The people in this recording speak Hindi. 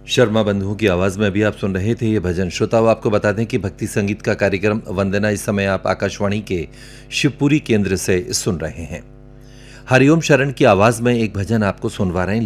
शर्मा बंधुओं की आवाज में अभी आप सुन रहे थे ये भजन। श्रोताओं, आपको बता दें कि भक्ति संगीत का कार्यक्रम वंदना इस समय आप आकाशवाणी के शिवपुरी केंद्र से सुन रहे हैं। हरिओम शरण की आवाज में एक भजन आपको सुनवा रहे हैं।